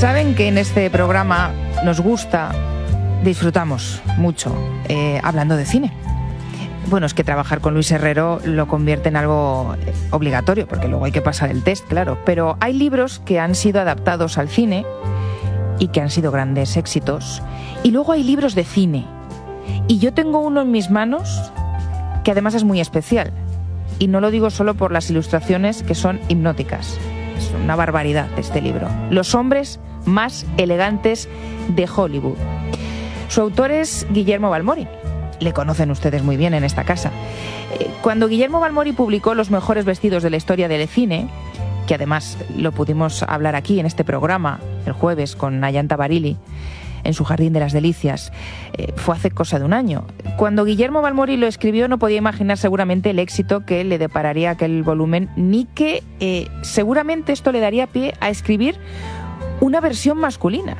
Saben que en este programa nos gusta, disfrutamos mucho hablando de cine. Bueno, es que trabajar con Luis Herrero lo convierte en algo obligatorio, porque luego hay que pasar el test, claro. Pero hay libros que han sido adaptados al cine y que han sido grandes éxitos. Y luego hay libros de cine. Y yo tengo uno en mis manos que además es muy especial. Y no lo digo solo por las ilustraciones, que son hipnóticas. Es una barbaridad este libro. Los hombres más elegantes de Hollywood. Su autor es Guillermo Balmori. Le conocen ustedes muy bien en esta casa. Cuando Guillermo Balmori publicó Los mejores vestidos de la historia del cine, que además lo pudimos hablar aquí en este programa el jueves con Nayanta Barili, en su Jardín de las Delicias, fue hace cosa de un año. Cuando Guillermo Balmori lo escribió no podía imaginar seguramente el éxito que le depararía aquel volumen, ni que seguramente esto le daría pie a escribir una versión masculina.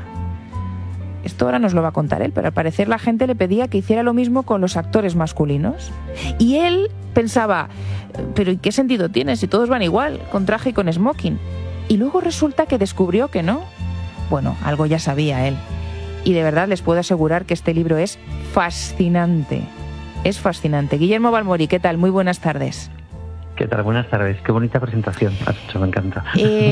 Esto ahora nos lo va a contar él, pero al parecer la gente le pedía que hiciera lo mismo con los actores masculinos. Y él pensaba, pero ¿y qué sentido tiene si todos van igual, con traje y con smoking? Y luego resulta que descubrió que no. Bueno, algo ya sabía él. Y de verdad les puedo asegurar que este libro es fascinante. Es fascinante. Guillermo Balmori, ¿qué tal? Muy buenas tardes. ¿Qué tal? Buenas tardes. Qué bonita presentación has hecho, me encanta.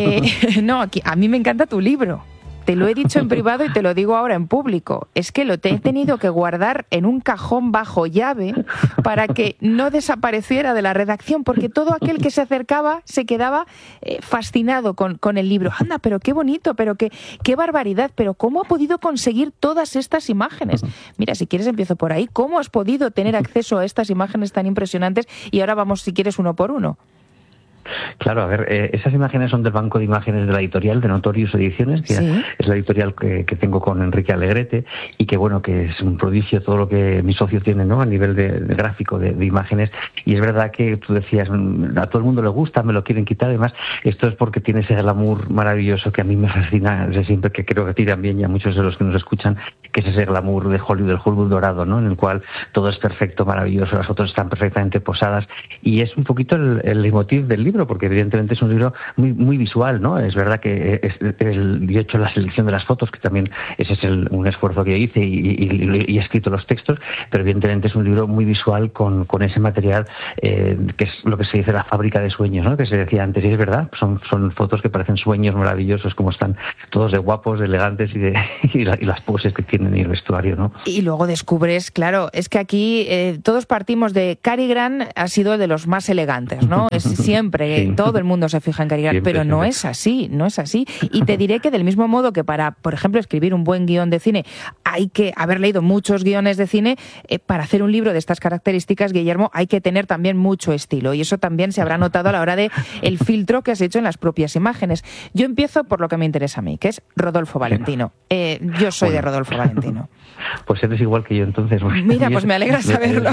No, a mí me encanta tu libro. Te lo he dicho en privado y te lo digo ahora en público. Es que lo he tenido que guardar en un cajón bajo llave para que no desapareciera de la redacción, porque todo aquel que se acercaba se quedaba fascinado con el libro. Anda, pero qué bonito, pero qué barbaridad, pero ¿cómo ha podido conseguir todas estas imágenes? Mira, si quieres empiezo por ahí. ¿Cómo has podido tener acceso a estas imágenes tan impresionantes? Y ahora vamos, si quieres, uno por uno. Claro, a ver, esas imágenes son del banco de imágenes de la editorial de Notorious Ediciones, que ¿sí? Es la editorial que tengo con Enrique Alegrete, y que bueno, que es un prodigio todo lo que mi socio tiene, ¿no? A nivel de gráfico, de imágenes. Y es verdad que tú decías, a todo el mundo le gusta, me lo quieren quitar. Además, esto es porque tiene ese glamour maravilloso que a mí me fascina, desde siempre, que creo que a ti también y a muchos de los que nos escuchan, que es ese glamour de Hollywood, del Hollywood dorado, ¿no? En el cual todo es perfecto, maravilloso, las fotos están perfectamente posadas. Y es un poquito el leitmotiv del libro, porque evidentemente es un libro muy, muy visual, ¿no? Es verdad que yo he hecho la selección de las fotos, que también ese es un esfuerzo que yo hice y he escrito los textos, pero evidentemente es un libro muy visual con ese material que es lo que se dice la fábrica de sueños, ¿no? Que se decía antes, y es verdad, son fotos que parecen sueños maravillosos, como están todos de guapos, de elegantes y las poses que tienen y el vestuario, ¿no? Y luego descubres, claro, es que aquí todos partimos de Cary Grant, ha sido de los más elegantes, ¿no? Es siempre... Sí. Todo el mundo se fija en Cary Grant, siempre, pero no es así, no es así. Y te diré que del mismo modo que para, por ejemplo, escribir un buen guión de cine, hay que haber leído muchos guiones de cine, para hacer un libro de estas características, Guillermo, hay que tener también mucho estilo. Y eso también se habrá notado a la hora de el filtro que has hecho en las propias imágenes. Yo empiezo por lo que me interesa a mí, que es Rodolfo Valentino. Yo soy de Rodolfo Valentino. Pues eres igual que yo, entonces. Mira, pues me alegra saberlo.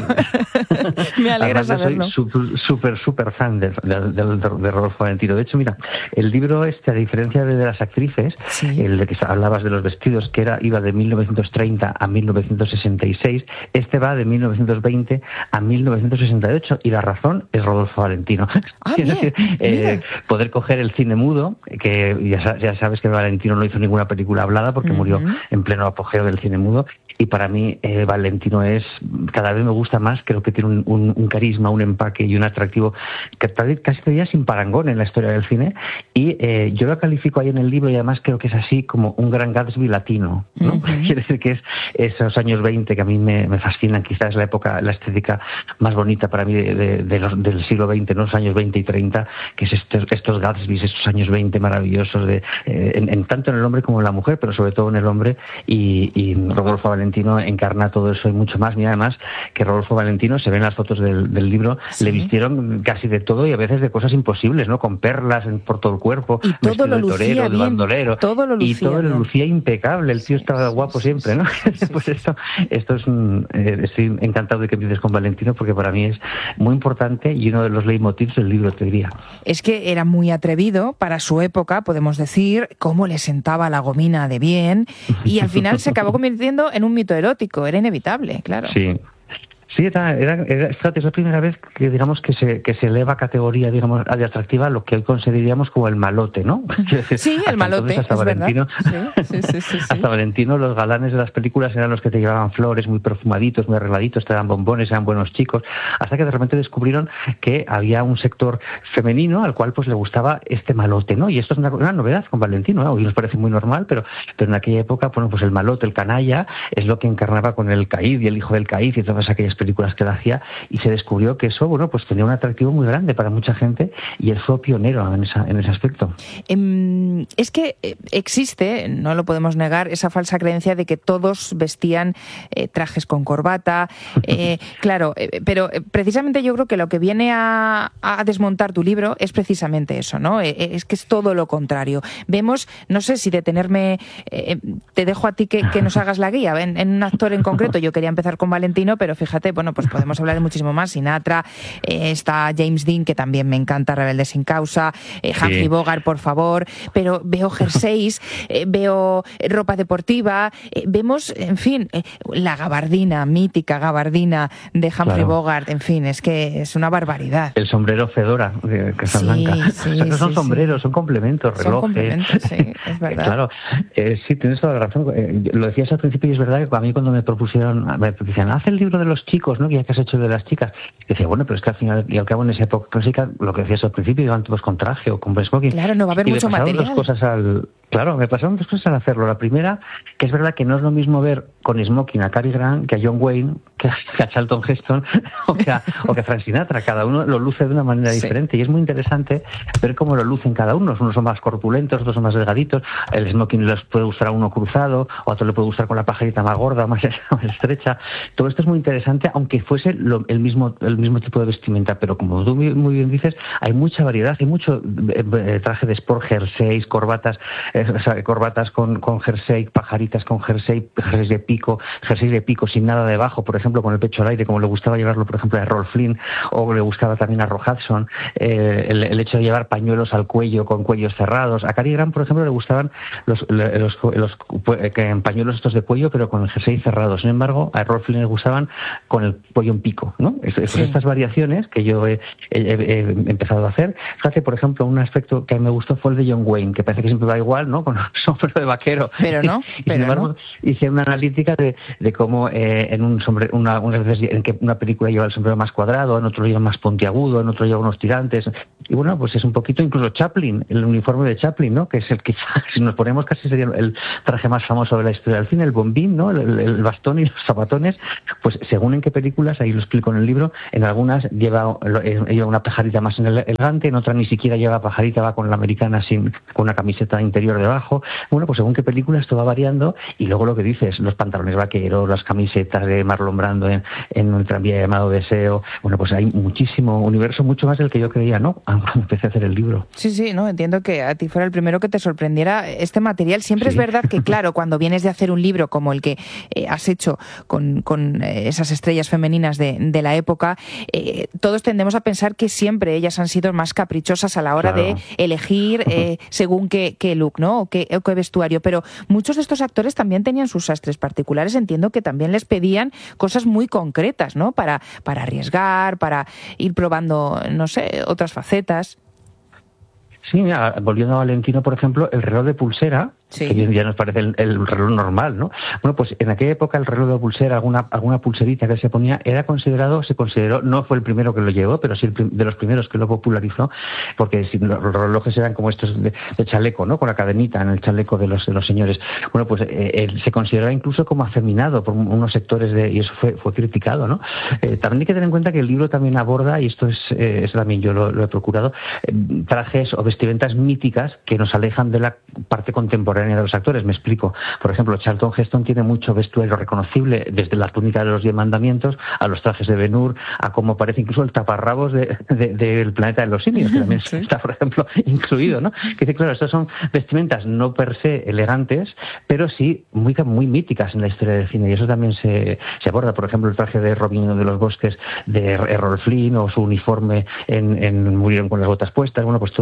Me alegra saberlo. Soy súper fan de Rodolfo Valentino. De hecho, mira, el libro a diferencia de las actrices, ¿sí? El de que hablabas de los vestidos, que iba de 1930 a 1966, va de 1920 a 1968, y la razón es Rodolfo Valentino. Es decir, poder coger el cine mudo, que ya sabes que Valentino no hizo ninguna película hablada porque murió en pleno apogeo del cine mudo, y para mí Valentino cada vez me gusta más. Creo que tiene un carisma, un empaque y un atractivo que casi te diría sin parangón en la historia del cine, y yo lo califico ahí en el libro, y además creo que es así como un gran Gatsby latino, ¿no? Quiere decir que es esos años 20 que a mí me fascinan, quizás la época, la estética más bonita para mí del siglo XX, ¿no? Los años 20 y 30, que es estos Gatsbys, estos años 20 maravillosos, tanto en el hombre como en la mujer, pero sobre todo en el hombre, y Rodolfo Valentino encarna todo eso y mucho más. Mira, además que Rodolfo Valentino, se ven las fotos del libro, ¿sí? Le vistieron casi de todo y a veces de cosas imposibles, ¿no? Con perlas por todo el cuerpo, y todo lo lucía torero, bien, de bandolero, todo lo lucía impecable. El tío estaba guapo siempre, ¿no? Pues esto es estoy encantado de que empieces con Valentino, porque para mí es muy importante y uno de los leitmotivs del libro, te diría. Es que era muy atrevido para su época, podemos decir, cómo le sentaba la gomina de bien, y al final se acabó convirtiendo en un mito erótico, era inevitable, claro. Sí. Sí, fíjate, es la primera vez que digamos que se eleva a categoría, digamos, de atractiva lo que hoy consideraríamos como el malote, ¿no? Sí, el malote, hasta es Valentino, sí. Hasta Valentino, los galanes de las películas eran los que te llevaban flores, muy perfumaditos, muy arregladitos, te daban bombones, eran buenos chicos, hasta que de repente descubrieron que había un sector femenino al cual pues le gustaba este malote, ¿no? Y esto es una novedad con Valentino, ¿no? Hoy nos parece muy normal, pero en aquella época, bueno, pues el malote, el canalla, es lo que encarnaba con el Caid y el hijo del Caid y todas aquellas películas que él hacía, y se descubrió que eso, bueno, pues tenía un atractivo muy grande para mucha gente, y él fue pionero en ese aspecto. Es que existe, no lo podemos negar, esa falsa creencia de que todos vestían trajes con corbata, claro, pero precisamente yo creo que lo que viene a desmontar tu libro es precisamente eso, ¿no? Es que es todo lo contrario. Vemos, no sé si detenerme, te dejo a ti que nos hagas la guía en un actor en concreto. Yo quería empezar con Valentino, pero fíjate, bueno, pues podemos hablar de muchísimo más. Sinatra, está James Dean, que también me encanta, Rebelde sin causa, Humphrey Bogart, por favor, pero veo jerseys, veo ropa deportiva, vemos, en fin, la gabardina, mítica gabardina de Humphrey Bogart, en fin, es que es una barbaridad. El sombrero fedora de Casablanca. No son sombreros, son complementos, relojes. Son complementos, sí, es verdad. Claro, sí, tienes toda la razón. Lo decías al principio y es verdad que a mí cuando me decían, haz el libro de los chicos, ¿no? Que ya que has hecho de las chicas. Y decía, bueno, pero es que al final y al cabo en esa época clásica, lo que decías al principio, iban todos con traje o con smoking. Claro, no va a haber mucho material. Me pasaron dos cosas al hacerlo. La primera, que es verdad que no es lo mismo ver con smoking a Cary Grant que a John Wayne, que a Charlton Heston o que a Frank Sinatra. Cada uno lo luce de una manera diferente y es muy interesante ver cómo lo lucen cada uno. Unos son más corpulentos, otros son más delgaditos. El smoking les puede gustar a uno cruzado, o a otro le puede gustar con la pajarita más gorda, más estrecha. Todo esto es muy interesante, aunque fuese el mismo tipo de vestimenta. Pero como tú muy bien dices, hay mucha variedad, hay mucho traje de sport, jerseys, corbatas con jersey, pajaritas con jersey, jerseys de pico sin nada debajo, por ejemplo, con el pecho al aire, como le gustaba llevarlo, por ejemplo, a Errol Flynn, o le gustaba también a Roy Hudson, el hecho de llevar pañuelos al cuello con cuellos cerrados. A Cary Grant, por ejemplo, le gustaban los pañuelos estos de cuello, pero con el jersey cerrado. Sin embargo, a Errol Flynn le gustaban con el cuello en pico, ¿no? Estas variaciones que yo he empezado a hacer. Fíjate, por ejemplo, un aspecto que a mí me gustó fue el de John Wayne, que parece que siempre va igual, ¿no? Con un sombrero de vaquero. Pero no. Y sin embargo, hice una analítica de cómo en unas veces en que una película lleva el sombrero más cuadrado, en otro lleva más puntiagudo, en otro lleva unos tirantes. Y bueno, pues es un poquito incluso Chaplin, el uniforme de Chaplin, ¿no? Que es el que, si nos ponemos, casi sería el traje más famoso de la historia del cine, el bombín, ¿no? El bastón y los zapatones. Pues según en qué películas, ahí lo explico en el libro, en algunas lleva una pajarita más elegante, en otras ni siquiera lleva pajarita, va con la americana con una camiseta interior debajo. Bueno, pues según qué película esto va variando, y luego lo que dices, los pantalones vaqueros, las camisetas de Marlon Brando en un tranvía llamado Deseo. Bueno, pues hay muchísimo universo, mucho más del que yo creía, ¿no? Cuando empecé a hacer el libro. Sí, no, entiendo que a ti fuera el primero que te sorprendiera este material. Siempre es verdad que, claro, cuando vienes de hacer un libro como el que has hecho con esas estrellas femeninas de la época, todos tendemos a pensar que siempre ellas han sido más caprichosas a la hora de elegir según qué look, ¿no? O qué vestuario. Pero muchos de estos actores también tenían sus sastres particulares. Entiendo que también les pedían cosas muy concretas, ¿no? Para arriesgar, para ir probando, no sé, otras facetas. Sí, mira, volviendo a Valentino, por ejemplo, el reloj de pulsera, que hoy en día nos parece el reloj normal, ¿no? Bueno, pues en aquella época el reloj de pulsera, alguna pulserita que se ponía, se consideró, no fue el primero que lo llevó, pero sí de los primeros que lo popularizó, porque los relojes eran como estos de chaleco, ¿no? Con la cadenita en el chaleco de los señores. Bueno, pues se consideraba incluso como afeminado por unos sectores y eso fue criticado, ¿no? También hay que tener en cuenta que el libro también aborda, y esto es también yo lo he procurado, trajes o vestimentas míticas que nos alejan de la parte contemporánea de los actores. Me explico. Por ejemplo, Charlton Heston tiene mucho vestuario reconocible, desde la túnica de los 10 mandamientos a los trajes de Ben-Hur, a cómo parece incluso el taparrabos del planeta de los simios, que también está, por ejemplo, incluido, ¿no? Que dice, claro, estas son vestimentas no per se elegantes, pero sí muy míticas en la historia del cine, y eso también se aborda. Por ejemplo, el traje de Robin de los Bosques de Errol Flynn, o su uniforme en Murieron con las botas puestas. Bueno, pues todo esto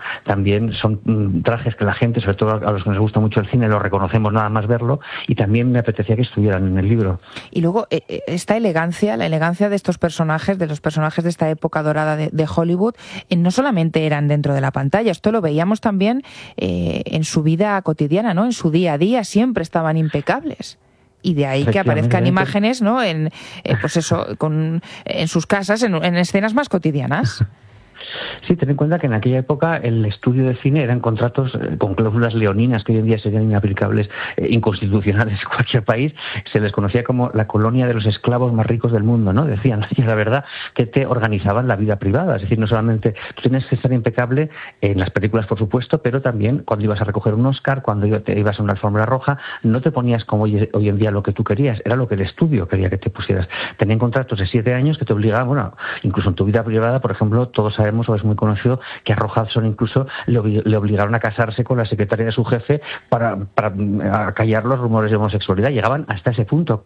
también son trajes que la gente, sobre todo a los que nos gusta mucho el cine, lo reconocemos nada más verlo, y también me apetecía que estuvieran en el libro. Y luego, esta elegancia, la elegancia de estos personajes, de los personajes de esta época dorada de Hollywood, no solamente eran dentro de la pantalla, esto lo veíamos también en su vida cotidiana, ¿no? En su día a día siempre estaban impecables. Y de ahí que aparezcan imágenes, ¿no? Pues eso, en sus casas, en escenas más cotidianas. Sí, ten en cuenta que en aquella época el estudio de cine eran contratos con cláusulas leoninas que hoy en día serían inaplicables, inconstitucionales en cualquier país. Se les conocía como la colonia de los esclavos más ricos del mundo, ¿no? Decían, y la verdad que te organizaban la vida privada. Es decir, no solamente tú tienes que estar impecable en las películas, por supuesto, pero también cuando ibas a recoger un Oscar, cuando te ibas a una alfombra roja, no te ponías como hoy en día lo que tú querías, era lo que el estudio quería que te pusieras. Tenían contratos de 7 años que te obligaban, bueno, incluso en tu vida privada, por ejemplo, todos sabemos, o es muy conocido, que a Roy Hudson incluso le obligaron a casarse con la secretaria de su jefe para acallar los rumores de homosexualidad. Llegaban hasta ese punto,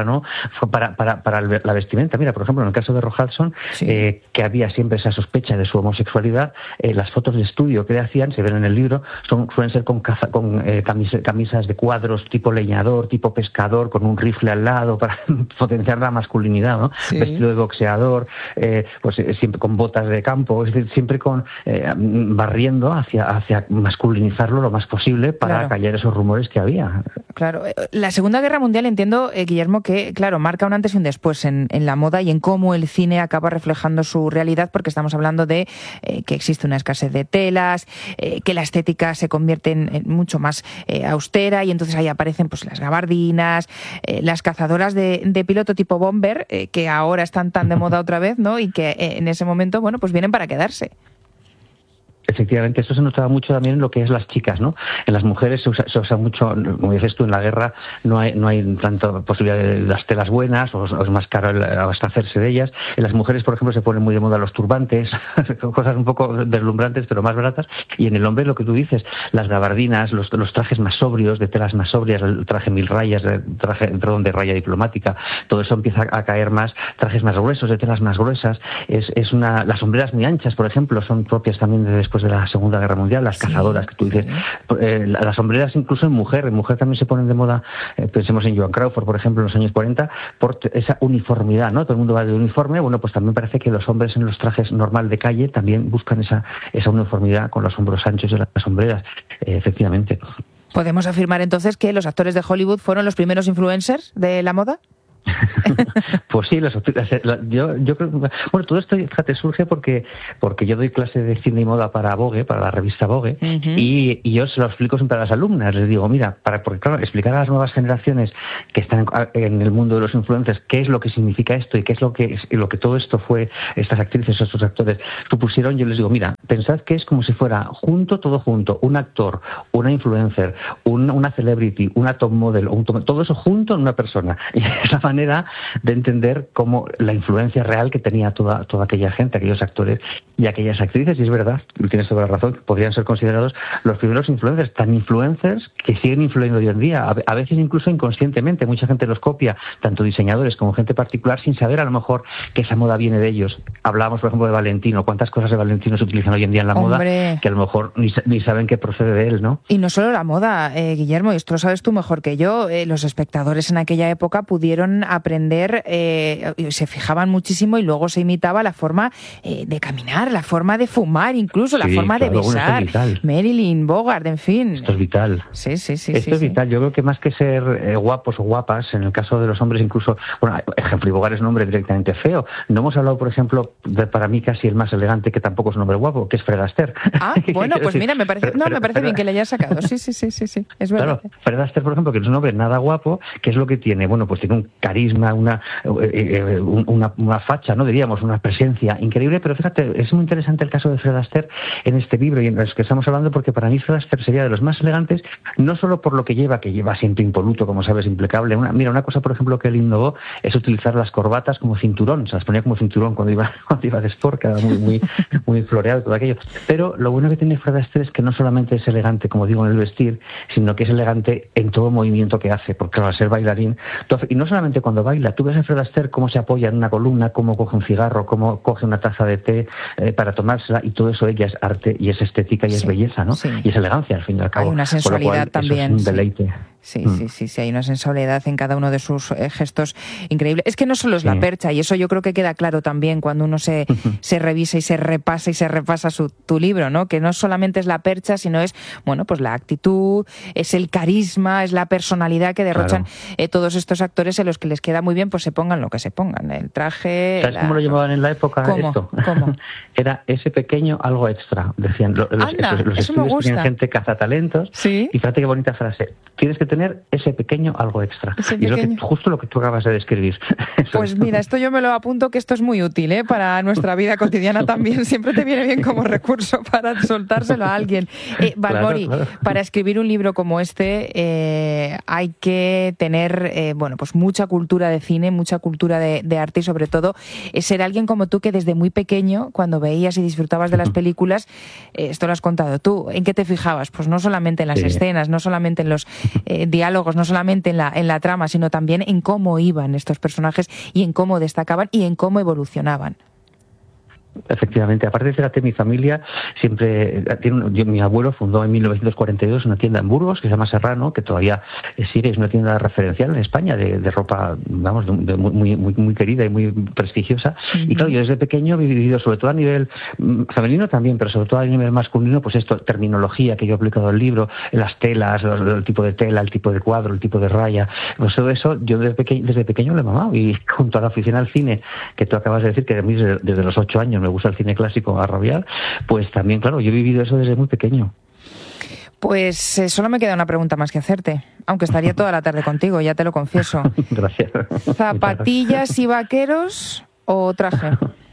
para la vestimenta. Mira, por ejemplo, en el caso de Roy Hudson, sí, que había siempre esa sospecha de su homosexualidad, las fotos de estudio que le hacían, se ven en el libro, suelen ser con camisas de cuadros tipo leñador, tipo pescador, con un rifle al lado para potenciar la masculinidad, ¿no? Sí. Vestido de boxeador, pues siempre con botas de campo, es decir, siempre barriendo hacia masculinizarlo lo más posible para callar esos rumores que había. Claro. La Segunda Guerra Mundial, entiendo, Guillermo, que claro, marca un antes y un después en la moda y en cómo el cine acaba reflejando su realidad, porque estamos hablando de que existe una escasez de telas, que la estética se convierte en mucho más austera, y entonces ahí aparecen pues las gabardinas, las cazadoras de piloto tipo bomber, que ahora están tan de moda otra vez, ¿no? Y que en ese momento, bueno, pues vienen para quedarse. Efectivamente, esto se notaba mucho también en lo que es las chicas, ¿no? En las mujeres se usa mucho, como dices tú, en la guerra no hay tanta posibilidad de las telas buenas, o es más caro abastecerse de ellas. En las mujeres, por ejemplo, se ponen muy de moda los turbantes, cosas un poco deslumbrantes, pero más baratas. Y en el hombre, lo que tú dices, las gabardinas, los trajes más sobrios, de telas más sobrias, el traje 1000 rayas, de raya diplomática, todo eso empieza a caer más, trajes más gruesos, de telas más gruesas. Las sombreras muy anchas, por ejemplo, son propias también de después de la Segunda Guerra Mundial, las cazadoras que tú dices, las sombreras incluso en mujer también se ponen de moda, pensemos en Joan Crawford, por ejemplo, en los años 40, por esa uniformidad, ¿no? Todo el mundo va de uniforme. Bueno, pues también parece que los hombres en los trajes normal de calle también buscan esa uniformidad con los hombros anchos de las sombreras, efectivamente. ¿Podemos afirmar entonces que los actores de Hollywood fueron los primeros influencers de la moda? Pues sí, yo creo, bueno, todo esto, fíjate, surge porque yo doy clase de cine y moda para Vogue, para la revista Vogue, y yo se lo explico siempre a las alumnas. Les digo, mira, porque claro, explicar a las nuevas generaciones que están en el mundo de los influencers qué es lo que significa esto y qué es lo que todo esto fue, estas actrices, estos actores supusieron. Yo les digo, mira, pensad que es como si fuera todo junto, un actor, una influencer, una celebrity, una top model, todo eso junto en una persona. Y esa manera de entender cómo la influencia real que tenía toda aquella gente, aquellos actores y aquellas actrices. Y es verdad, tienes toda la razón, podrían ser considerados los primeros influencers, tan influencers que siguen influyendo hoy en día, a veces incluso inconscientemente. Mucha gente los copia, tanto diseñadores como gente particular, sin saber a lo mejor que esa moda viene de ellos. Hablábamos, por ejemplo, de Valentino. ¿Cuántas cosas de Valentino se utilizan hoy en día en la moda que a lo mejor ni saben que procede de él, ¿no? Y no solo la moda, Guillermo, y esto lo sabes tú mejor que yo, los espectadores en aquella época pudieron aprender, se fijaban muchísimo, y luego se imitaba la forma de caminar, la forma de fumar, incluso la forma de besar. Marilyn, Bogart, en fin. Esto es vital. Sí. Esto es vital. Yo creo que más que ser guapos o guapas, en el caso de los hombres incluso, bueno, ejemplo, y Bogart es un hombre directamente feo. No hemos hablado, por ejemplo, para mí casi el más elegante, que tampoco es un hombre guapo, que es Fred Astaire. Ah, bueno, pues mira, me parece bien que le hayas sacado. Sí, es verdad. Claro, Fred Astaire, por ejemplo, que no es un hombre nada guapo, ¿qué es lo que tiene? Bueno, pues tiene un carisma, una facha, no diríamos, una presencia increíble. Pero fíjate, es muy interesante el caso de Fred Astaire en este libro y en los que estamos hablando, porque para mí Fred Astaire sería de los más elegantes, no solo por lo que lleva siempre impoluto, como sabes, impecable. Una cosa, por ejemplo, que él innovó es utilizar las corbatas como cinturón. Se las ponía como cinturón cuando iba de sport, que era muy floreado todo aquello. Pero lo bueno que tiene Fred Astaire es que no solamente es elegante, como digo, en el vestir, sino que es elegante en todo movimiento que hace, porque al ser bailarín, y no solamente gente cuando baila. Tú ves a Fred Astaire cómo se apoya en una columna, cómo coge un cigarro, cómo coge una taza de té para tomársela, y todo eso ella es arte y es estética y es belleza, ¿no? Sí. Y es elegancia, al fin y al cabo. Hay una sensualidad también. Eso es un deleite. Sí, hay una sensualidad en cada uno de sus gestos increíble. Es que no solo es la percha, y eso yo creo que queda claro también cuando uno se revisa y se repasa tu libro, ¿no? Que no solamente es la percha, sino es, bueno, pues la actitud, es el carisma, es la personalidad que derrochan todos estos actores, en los que les queda muy bien, pues se pongan lo que se pongan, el traje... ¿Sabes cómo lo llamaban en la época? ¿Cómo? Esto? ¿Cómo? Era ese pequeño algo extra, decían. Los estudios tenían gente cazatalentos, y fíjate qué bonita frase. Tienes que tener ese pequeño algo extra. Y es justo lo que tú acabas de describir. Pues mira, esto yo me lo apunto, que esto es muy útil, ¿eh? Para nuestra vida cotidiana también. Siempre te viene bien como recurso para soltárselo a alguien. Valmori, claro. Para escribir un libro como este hay que tener pues mucha cultura de cine, mucha cultura de arte, y sobre todo ser alguien como tú, que desde muy pequeño, cuando veías y disfrutabas de las películas, esto lo has contado tú, ¿en qué te fijabas? Pues no solamente en las escenas, no solamente en los diálogos, no solamente en la trama, sino también en cómo iban estos personajes y en cómo destacaban y en cómo evolucionaban. Efectivamente, aparte, fíjate, mi familia siempre mi abuelo fundó en 1942 una tienda en Burgos que se llama Serrano, que todavía sigue, es una tienda referencial en España de ropa, vamos, muy querida y muy prestigiosa. Y claro, yo desde pequeño he vivido, sobre todo a nivel femenino también, pero sobre todo a nivel masculino, pues esto, terminología que yo he aplicado al libro, las telas, el tipo de tela, el tipo de cuadro, el tipo de raya, pues todo eso yo desde pequeño lo he mamado. Y junto a la afición al cine, que tú acabas de decir, que a mí desde los 8 años me gusta el cine clásico a rabiar, pues también, claro, yo he vivido eso desde muy pequeño. Pues solo me queda una pregunta más que hacerte, aunque estaría toda la tarde contigo, ya te lo confieso. Gracias. ¿Zapatillas y vaqueros o traje?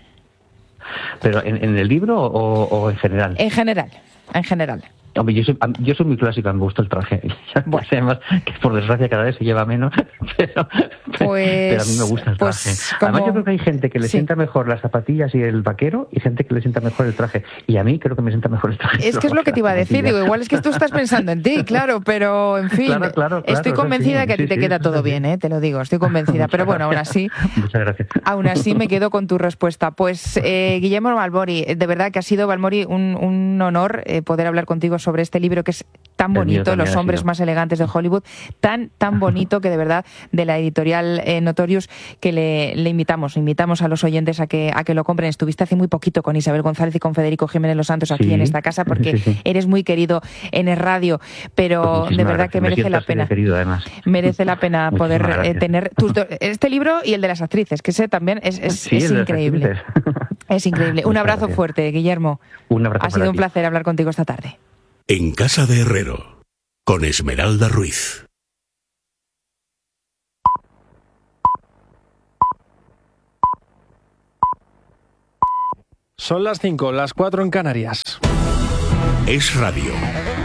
¿Pero en el libro o en general? En general. Hombre, yo soy muy clásica, me gusta el traje. Bueno. Además, que por desgracia cada vez se lleva menos, pero a mí me gusta el traje. Además, yo creo que hay gente que le sienta mejor las zapatillas y el vaquero, y gente que le sienta mejor el traje. Y a mí creo que me sienta mejor el traje. Es que es lo que te iba a decir, digo, igual es que tú estás pensando en ti, claro, pero en fin, claro, estoy convencida de que a ti te queda todo bien, te lo digo, estoy convencida. Pero bueno, aún así, muchas gracias. Aún así me quedo con tu respuesta. Pues Guillermo Valmori, de verdad que ha sido, Valmori, un honor poder hablar contigo sobre este libro que es tan bonito, Los hombres más elegantes de Hollywood, tan bonito, que de verdad, de la editorial Notorious, que le invitamos a los oyentes a que lo compren. Estuviste hace muy poquito con Isabel González y con Federico Jiménez Los Santos aquí en esta casa, porque eres muy querido en el radio, pero de verdad que merece la pena. Querido, merece la pena poder tener este libro y el de las actrices, que ese también es increíble. Es increíble. Un abrazo fuerte, Guillermo. Un abrazo. Ha sido un placer hablar contigo esta tarde. En Casa de Herrero, con Esmeralda Ruiz. Son las 5, las 4 en Canarias. Es radio.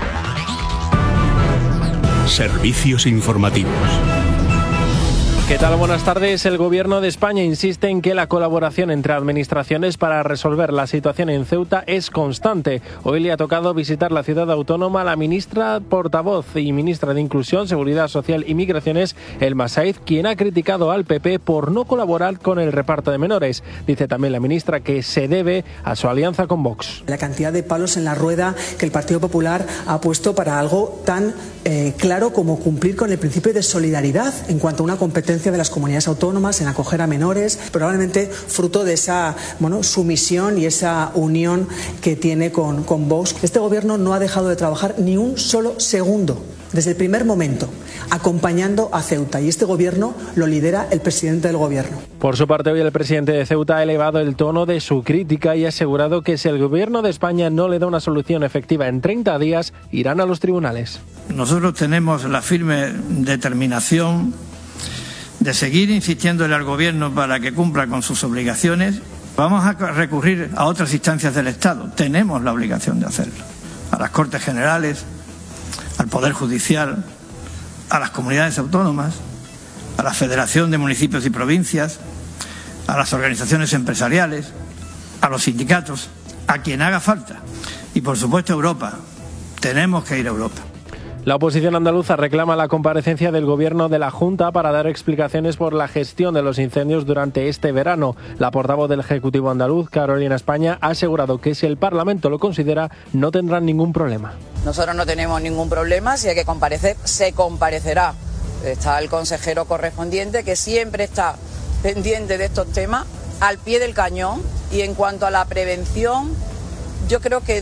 Servicios informativos. ¿Qué tal? Buenas tardes. El Gobierno de España insiste en que la colaboración entre administraciones para resolver la situación en Ceuta es constante. Hoy le ha tocado visitar la ciudad autónoma a la ministra portavoz y ministra de Inclusión, Seguridad Social y Migraciones, Elma Saíz, quien ha criticado al PP por no colaborar con el reparto de menores. Dice también la ministra que se debe a su alianza con Vox. La cantidad de palos en la rueda que el Partido Popular ha puesto para algo tan claro como cumplir con el principio de solidaridad en cuanto a una competencia de las comunidades autónomas en acoger a menores, probablemente fruto de esa sumisión y esa unión que tiene con Vox. Este gobierno no ha dejado de trabajar ni un solo segundo, desde el primer momento, acompañando a Ceuta, y este gobierno lo lidera el presidente del gobierno. Por su parte, hoy el presidente de Ceuta ha elevado el tono de su crítica y ha asegurado que si el gobierno de España no le da una solución efectiva en 30 días, irán a los tribunales. Nosotros tenemos la firme determinación de seguir insistiéndole al gobierno para que cumpla con sus obligaciones. Vamos a recurrir a otras instancias del Estado. Tenemos la obligación de hacerlo. A las Cortes Generales, al Poder Judicial, a las comunidades autónomas, a la Federación de Municipios y Provincias, a las organizaciones empresariales, a los sindicatos, a quien haga falta. Y por supuesto a Europa. Tenemos que ir a Europa. La oposición andaluza reclama la comparecencia del Gobierno de la Junta para dar explicaciones por la gestión de los incendios durante este verano. La portavoz del Ejecutivo andaluz, Carolina España, ha asegurado que si el Parlamento lo considera, no tendrán ningún problema. Nosotros no tenemos ningún problema, si hay que comparecer, se comparecerá. Está el consejero correspondiente que siempre está pendiente de estos temas, al pie del cañón, y en cuanto a la prevención, yo creo que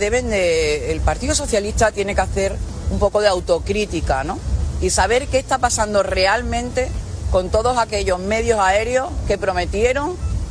el Partido Socialista tiene que hacer un poco de autocrítica, ¿no? Y saber qué está pasando realmente con todos aquellos medios aéreos que prometieron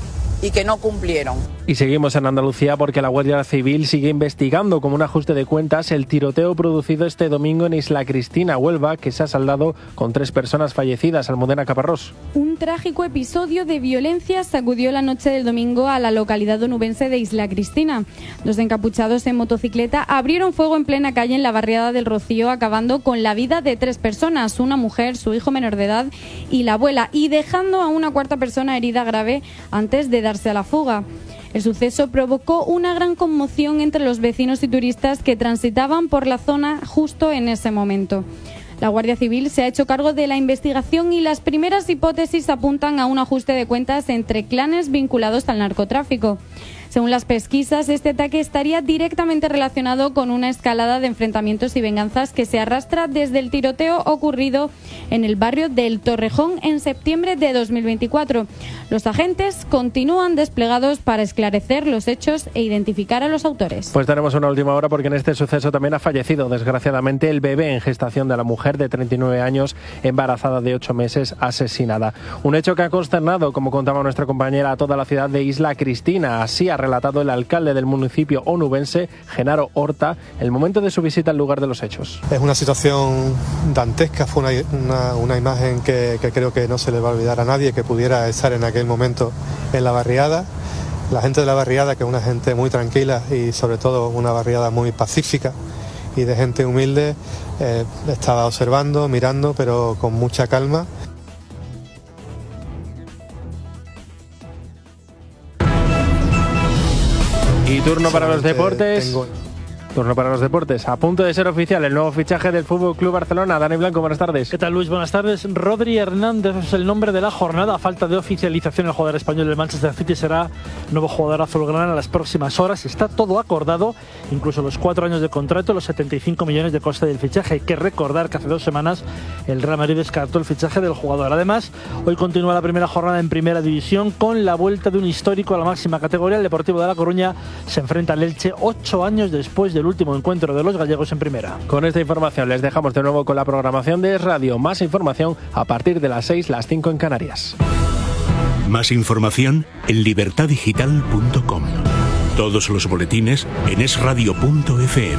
y que no cumplieron. Y seguimos en Andalucía porque la Guardia Civil sigue investigando como un ajuste de cuentas el tiroteo producido este domingo en Isla Cristina, Huelva, que se ha saldado con 3 personas fallecidas. Almudena Caparrós. Un trágico episodio de violencia sacudió la noche del domingo a la localidad onubense de Isla Cristina. 2 encapuchados en motocicleta abrieron fuego en plena calle en la barriada del Rocío, acabando con la vida de 3 personas, una mujer, su hijo menor de edad y la abuela, y dejando a una 4ª persona herida grave antes de darse a la fuga. El suceso provocó una gran conmoción entre los vecinos y turistas que transitaban por la zona justo en ese momento. La Guardia Civil se ha hecho cargo de la investigación y las primeras hipótesis apuntan a un ajuste de cuentas entre clanes vinculados al narcotráfico. Según las pesquisas, este ataque estaría directamente relacionado con una escalada de enfrentamientos y venganzas que se arrastra desde el tiroteo ocurrido en el barrio del Torrejón en septiembre de 2024. Los agentes continúan desplegados para esclarecer los hechos e identificar a los autores. Pues tenemos una última hora porque en este suceso también ha fallecido, desgraciadamente, el bebé en gestación de la mujer de 39 años, embarazada de 8 meses, asesinada. Un hecho que ha consternado, como contaba nuestra compañera, a toda la ciudad de Isla Cristina. Así ha relatado el alcalde del municipio onubense, Genaro Horta, el momento de su visita al lugar de los hechos. Es una situación dantesca, fue una imagen que creo que no se le va a olvidar a nadie que pudiera estar en aquel momento en la barriada. La gente de la barriada, que es una gente muy tranquila y sobre todo una barriada muy pacífica y de gente humilde, estaba observando, mirando, pero con mucha calma. Y turno para los deportes. Turno para los deportes. A punto de ser oficial el nuevo fichaje del Fútbol Club Barcelona. Dani Blanco, buenas tardes. ¿Qué tal, Luis? Buenas tardes. Rodri Hernández es el nombre de la jornada. A falta de oficialización, el jugador español del Manchester City será nuevo jugador azulgrana en las próximas horas. Está todo acordado, incluso los 4 años de contrato, los 75 millones de coste del fichaje. Hay que recordar que hace 2 semanas el Real Madrid descartó el fichaje del jugador. Además, hoy continúa la primera jornada en Primera División con la vuelta de un histórico a la máxima categoría. El Deportivo de La Coruña se enfrenta al Elche 8 años después del último encuentro de los gallegos en Primera. Con esta información les dejamos de nuevo con la programación de Es Radio. Más información a partir de las 6, las 5 en Canarias. Más información en libertadigital.com. Todos los boletines en esradio.fm.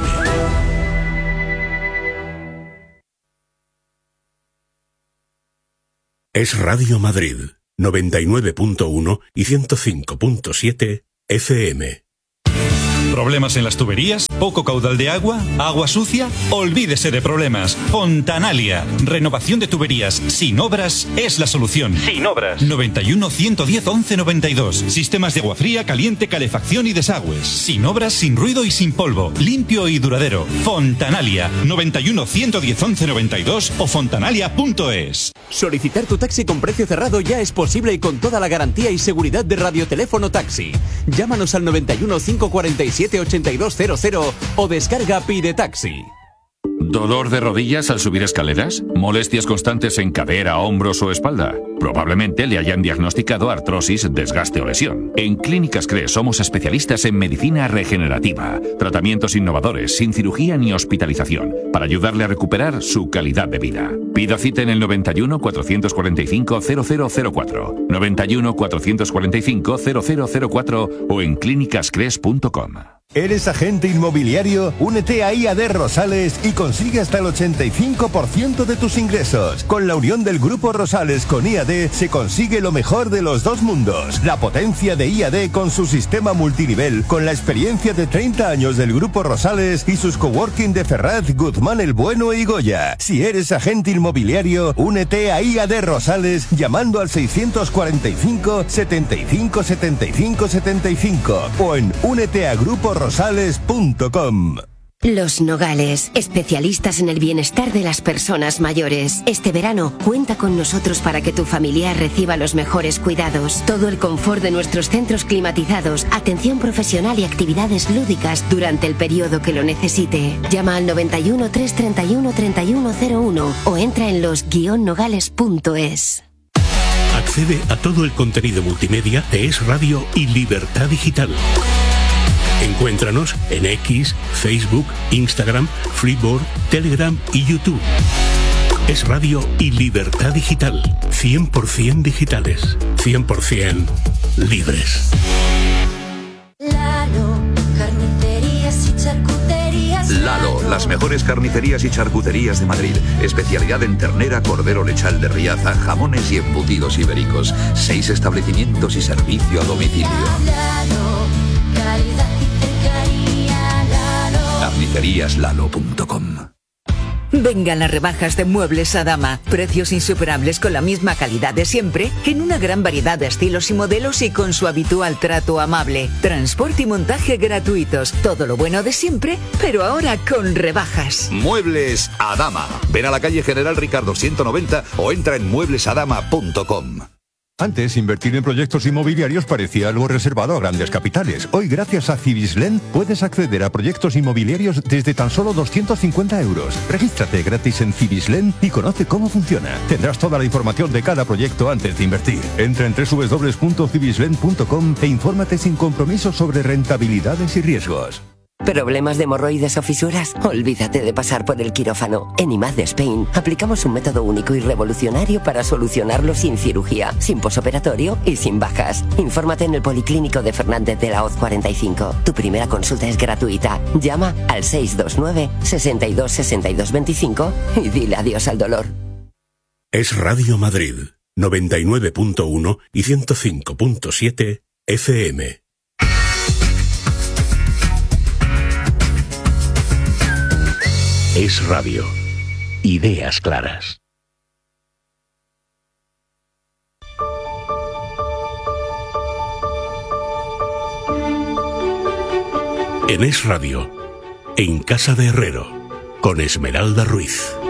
Es Radio Madrid, 99.1 y 105.7 FM. ¿Problemas en las tuberías? ¿Poco caudal de agua? ¿Agua sucia? Olvídese de problemas. Fontanalia. Renovación de tuberías sin obras es la solución. Sin obras. 91 110 11 92. Sistemas de agua fría, caliente, calefacción y desagües. Sin obras, sin ruido y sin polvo. Limpio y duradero. Fontanalia. 91 110 11 92 o fontanalia.es. Solicitar tu taxi con precio cerrado ya es posible y con toda la garantía y seguridad de Radioteléfono Taxi. Llámanos al 91 547 8200 o descarga Pide Taxi. ¿Dolor de rodillas al subir escaleras? ¿Molestias constantes en cadera, hombros o espalda? Probablemente le hayan diagnosticado artrosis, desgaste o lesión. En Clínicas CRES somos especialistas en medicina regenerativa, tratamientos innovadores, sin cirugía ni hospitalización, para ayudarle a recuperar su calidad de vida. Pida cita en el 91 445 0004, 91 445 0004 o en clínicascres.com. ¿Eres agente inmobiliario? Únete a IAD Rosales y consigue hasta el 85% de tus ingresos. Con la unión del Grupo Rosales con IAD se consigue lo mejor de los dos mundos. La potencia de IAD con su sistema multinivel, con la experiencia de 30 años del Grupo Rosales y sus coworking de Ferraz, Guzmán el Bueno y Goya. Si eres agente inmobiliario, únete a IAD Rosales llamando al 645 75 75 75 o en úneteagruporosales.com. Los Nogales, especialistas en el bienestar de las personas mayores. Este verano, cuenta con nosotros para que tu familiar reciba los mejores cuidados. Todo el confort de nuestros centros climatizados, atención profesional y actividades lúdicas durante el periodo que lo necesite. Llama al 91 331 3101 o entra en los-nogales.es. Accede a todo el contenido multimedia de Es Radio y Libertad Digital. Encuéntranos en X, Facebook, Instagram, Flipboard, Telegram y YouTube. Es Radio y Libertad Digital. 100% digitales. 100% libres. Lalo, carnicerías y charcuterías. Lalo, las mejores carnicerías y charcuterías de Madrid. Especialidad en ternera, cordero lechal de Riaza, jamones y embutidos ibéricos. 6 establecimientos y servicio a domicilio. Lalo, calidad. Carniceríaslalo.com. Vengan las rebajas de Muebles Adama. Precios insuperables con la misma calidad de siempre, en una gran variedad de estilos y modelos y con su habitual trato amable. Transporte y montaje gratuitos. Todo lo bueno de siempre, pero ahora con rebajas. Muebles Adama. Ven a la calle General Ricardo 190 o entra en mueblesadama.com. Antes, invertir en proyectos inmobiliarios parecía algo reservado a grandes capitales. Hoy, gracias a Cibislen, puedes acceder a proyectos inmobiliarios desde tan solo 250 euros. Regístrate gratis en Cibislen y conoce cómo funciona. Tendrás toda la información de cada proyecto antes de invertir. Entra en www.cibislen.com e infórmate sin compromiso sobre rentabilidades y riesgos. ¿Problemas de hemorroides o fisuras? Olvídate de pasar por el quirófano. En IMAD de Spain aplicamos un método único y revolucionario para solucionarlo sin cirugía, sin posoperatorio y sin bajas. Infórmate en el Policlínico de Fernández de la Hoz 45. Tu primera consulta es gratuita. Llama al 629 62 62 25 y dile adiós al dolor. Es Radio Madrid, 99.1 y 105.7 FM. Es Radio. Ideas claras. En Es Radio, en Casa de Herrero, con Esmeralda Ruiz.